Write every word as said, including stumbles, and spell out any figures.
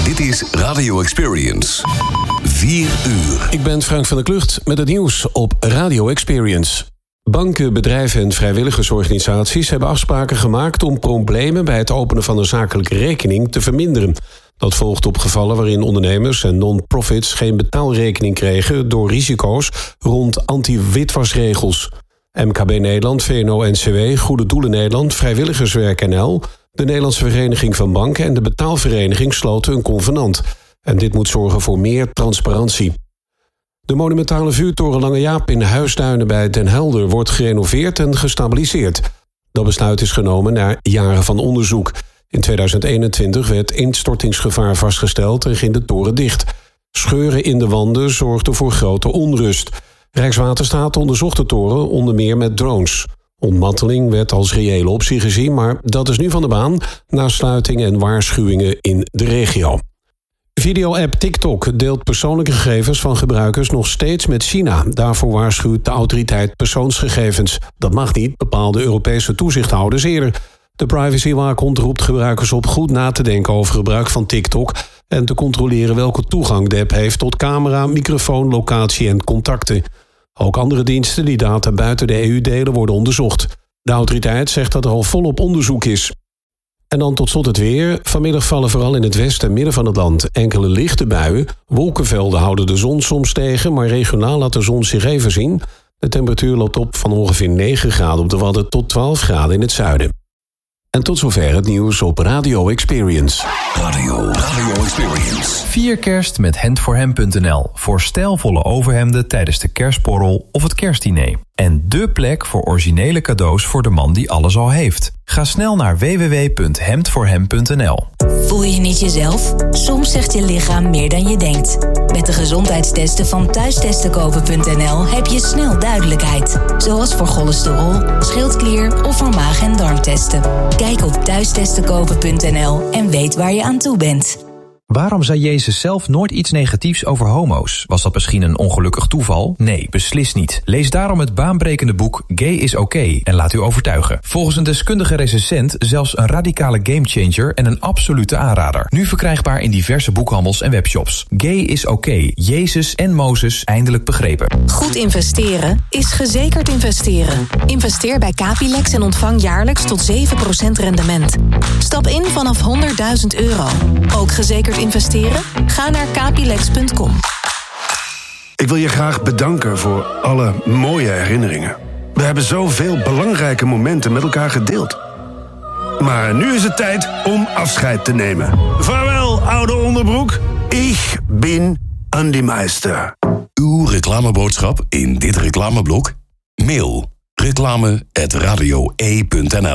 Dit is Radio Experience. vier uur. Ik ben Frank van der Klucht met het nieuws op Radio Experience. Banken, bedrijven en vrijwilligersorganisaties hebben afspraken gemaakt om problemen bij het openen van een zakelijke rekening te verminderen. Dat volgt op gevallen waarin ondernemers en non-profits geen betaalrekening kregen door risico's rond anti-witwasregels. M K B Nederland, V N O N C W, Goede Doelen Nederland, Vrijwilligerswerk N L, de Nederlandse Vereniging van Banken en de Betaalvereniging sloten een convenant. En dit moet zorgen voor meer transparantie. De monumentale vuurtoren Lange Jaap in Huisduinen bij Den Helder wordt gerenoveerd en gestabiliseerd. Dat besluit is genomen na jaren van onderzoek. In tweeduizend eenentwintig werd instortingsgevaar vastgesteld en ging de toren dicht. Scheuren in de wanden zorgden voor grote onrust. Rijkswaterstaat onderzocht de toren onder meer met drones. Ontmanteling werd als reële optie gezien, maar dat is nu van de baan na sluiting en waarschuwingen in de regio. Video-app TikTok deelt persoonlijke gegevens van gebruikers nog steeds met China. Daarvoor waarschuwt de autoriteit persoonsgegevens. Dat mag niet, bepaalde Europese toezichthouders eerder. De privacywaakhond roept gebruikers op goed na te denken over gebruik van TikTok en te controleren welke toegang de app heeft tot camera, microfoon, locatie en contacten. Ook andere diensten die data buiten de E U delen worden onderzocht. De autoriteit zegt dat er al volop onderzoek is. En dan tot slot het weer. Vanmiddag vallen vooral in het westen en midden van het land enkele lichte buien. Wolkenvelden houden de zon soms tegen, maar regionaal laat de zon zich even zien. De temperatuur loopt op van ongeveer negen graden op de Wadden tot twaalf graden in het zuiden. En tot zover het nieuws op Radio Experience. Radio, Radio Experience. Vier kerst met hand for hem punt n l voor stijlvolle overhemden tijdens de kerstborrel of het kerstdiner. En dé plek voor originele cadeaus voor de man die alles al heeft. Ga snel naar w w w punt hemd voor hem punt n l. Voel je niet jezelf? Soms zegt je lichaam meer dan je denkt. Met de gezondheidstesten van thuistestenkopen punt n l heb je snel duidelijkheid. Zoals voor cholesterol, schildklier of voor maag- en darmtesten. Kijk op thuistestenkopen punt n l en weet waar je aan toe bent. Waarom zei Jezus zelf nooit iets negatiefs over homo's? Was dat misschien een ongelukkig toeval? Nee, beslist niet. Lees daarom het baanbrekende boek Gay is Oké en laat u overtuigen. Volgens een deskundige recensent zelfs een radicale gamechanger en een absolute aanrader. Nu verkrijgbaar in diverse boekhandels en webshops. Gay is Oké. Jezus en Mozes eindelijk begrepen. Goed investeren is gezekerd investeren. Investeer bij Capilex en ontvang jaarlijks tot zeven procent rendement. Stap in vanaf honderdduizend euro. Ook gezekerd investeren? Ga naar capilex punt com. Ik wil je graag bedanken voor alle mooie herinneringen. We hebben zoveel belangrijke momenten met elkaar gedeeld. Maar nu is het tijd om afscheid te nemen. Vaarwel, oude onderbroek. Ik ben Andy Meister. Uw reclameboodschap in dit reclameblok? Mail reclame at radio e punt n l.